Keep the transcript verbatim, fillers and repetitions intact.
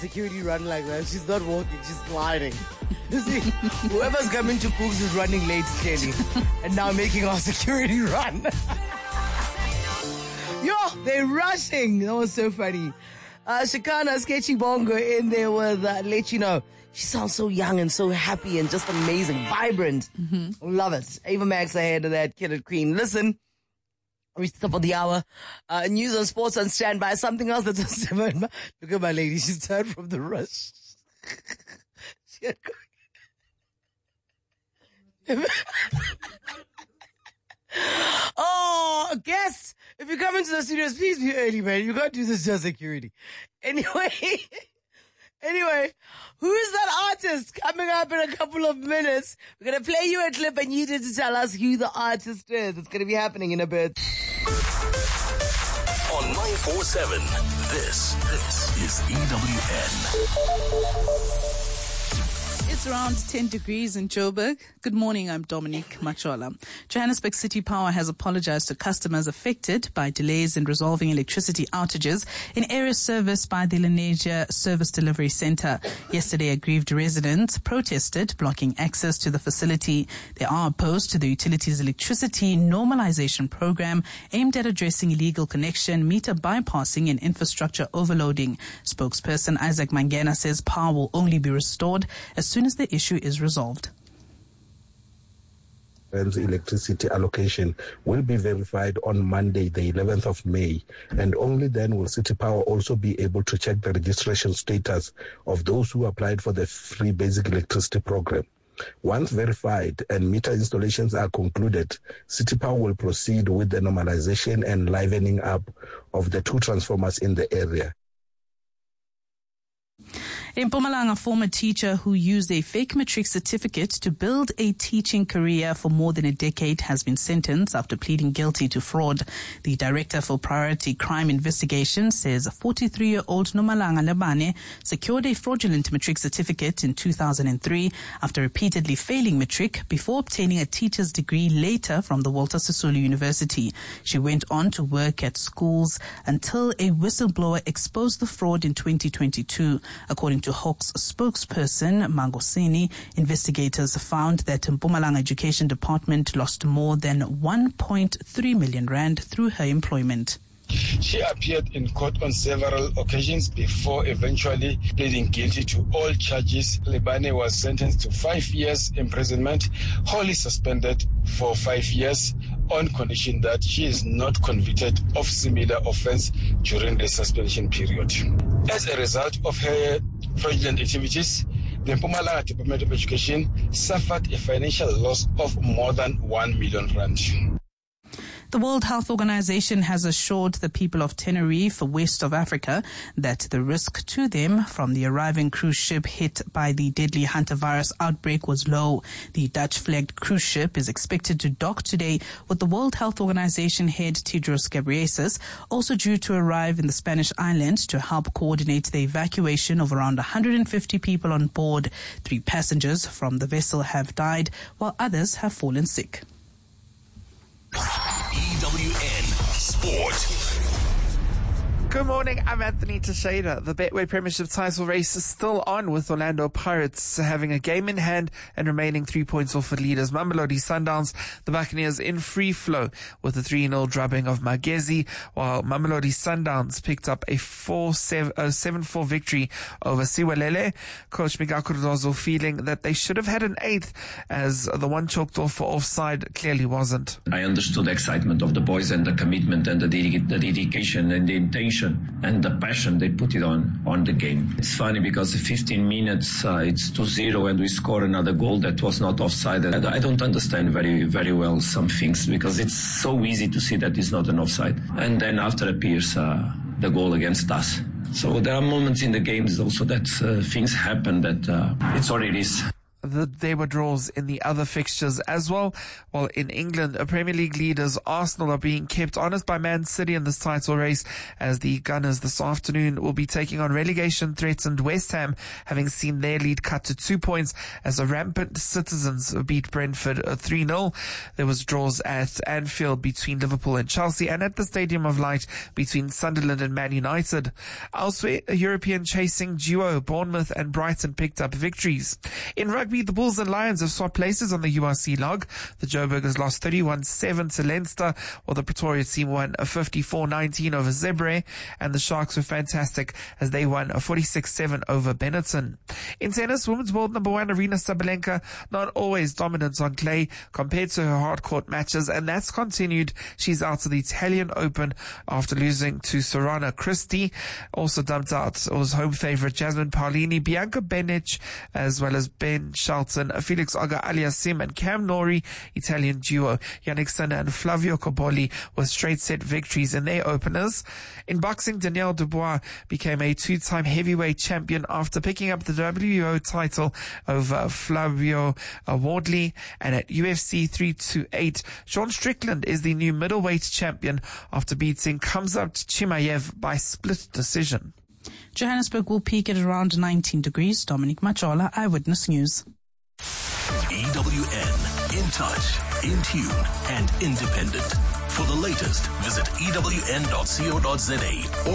security run like that. She's not walking, she's sliding. You see, whoever's coming to Cooks is running late, clearly, and now making our security run. Yo, they're rushing. That was so funny. Uh, Shakana Sketchy Bongo in there with uh, Let You Know. She sounds so young and so happy and just amazing, vibrant. Mm-hmm. Love it. Ava Max ahead of that, Kid Queen. Listen. Reached the top of the hour. Uh, news and sports on standby. Something else that's on seven. Look at my lady. She's turned from the rush. She had... Oh, guests, if you come into the studios, please be early, man. You can't do this just security. Anyway, anyway, who's that artist coming up in a couple of minutes? We're going to play you a clip and you need to tell us who the artist is. It's going to be happening in a bit. On nine four seven, this, this is E W N. It's around ten degrees in Joburg. Good morning, I'm Dominique Machola. Johannesburg City Power has apologized to customers affected by delays in resolving electricity outages in areas serviced by the Lenasia Service Delivery Center. Yesterday, aggrieved residents protested, blocking access to the facility. They are opposed to the utility's electricity normalization program aimed at addressing illegal connection, meter bypassing, and infrastructure overloading. Spokesperson Isaac Mangena says power will only be restored as soon as the issue is resolved. Electricity allocation will be verified on Monday, the eleventh of May, and only then will City Power also be able to check the registration status of those who applied for the free basic electricity program. Once verified and meter installations are concluded, City Power will proceed with the normalization and livening up of the two transformers in the area. In Mpumalanga, a former teacher who used a fake matric certificate to build a teaching career for more than a decade has been sentenced after pleading guilty to fraud. The Director for Priority Crime Investigation says a forty-three-year-old Nomalanga Lebane secured a fraudulent matric certificate in two thousand three after repeatedly failing matric before obtaining a teacher's degree later from the Walter Sisulu University. She went on to work at schools until a whistleblower exposed the fraud in twenty twenty-two. According to Hawks spokesperson Mangosini, investigators found that Mpumalanga Education Department lost more than one point three million rand through her employment. She appeared in court on several occasions before eventually pleading guilty to all charges. Lebane was sentenced to five years imprisonment, wholly suspended for five years on condition that she is not convicted of similar offense during the suspension period. As a result of her fraudulent activities, the Mpumalanga Department of Education suffered a financial loss of more than one million rand. The World Health Organization has assured the people of Tenerife, west of Africa, that the risk to them from the arriving cruise ship hit by the deadly hantavirus outbreak was low. The Dutch-flagged cruise ship is expected to dock today, with the World Health Organization head Tedros Ghebreyesus also due to arrive in the Spanish islands to help coordinate the evacuation of around one hundred fifty people on board. Three passengers from the vessel have died, while others have fallen sick. E W N Sport. Good morning, I'm Anthony Teixeira. The Betway Premiership title race is still on, with Orlando Pirates having a game in hand and remaining three points off the leaders Mamelodi Sundowns. The Buccaneers in free flow with a three nil drubbing of Magezi, while Mamelodi Sundowns picked up a seven four victory over Siwalele. Coach Mika Kurdozo feeling that they should have had an eighth, as the one chalked off for offside clearly wasn't. I understood the excitement of the boys and the commitment and the, dedica- the dedication and the intention and the passion they put it on on the game. It's funny because fifteen minutes uh, it's two zero and we score another goal that was not offside. And I don't understand very very well some things, because it's so easy to see that it's not an offside, and then after appears uh, the goal against us. So there are moments in the games also that uh, things happen that uh, it's what it is. the, there were draws in the other fixtures as well. While in England, Premier League leaders Arsenal are being kept honest by Man City in this title race, as the Gunners this afternoon will be taking on relegation-threatened West Ham, having seen their lead cut to two points as the rampant Citizens beat Brentford three nil. There was draws at Anfield between Liverpool and Chelsea, and at the Stadium of Light between Sunderland and Man United. Elsewhere, a European chasing duo, Bournemouth and Brighton, picked up victories. In rugby, the Bulls and Lions have swapped places on the U R C log. The Joburgers lost thirty-one seven to Leinster, while the Pretoria team won fifty-four nineteen over Zebre, and the Sharks were fantastic as they won forty-six seven over Benetton. In tennis, women's world number one Aryna Sabalenka not always dominant on clay compared to her hard-court matches, and that's continued. She's out of the Italian Open after losing to Sorana Christie. Also dumped out was home favourite Jasmine Paolini, Bianca Benic, as well as Ben Shelton, Felix Auger-Aliassime and Cam Norrie. Italian duo Yannick Sinner and Flavio Cobolli with straight set victories in their openers. In boxing, Danielle Dubois became a two-time heavyweight champion after picking up the W B O title over Flavio uh, Wardley. And at U F C three twenty-eight, Sean Strickland is the new middleweight champion after beating Khamzat Chimaev by split decision. Johannesburg will peak at around nineteen degrees. Dominic Machola, Eyewitness News. E W N, in touch, in tune, and independent. For the latest, visit E W N dot co dot za.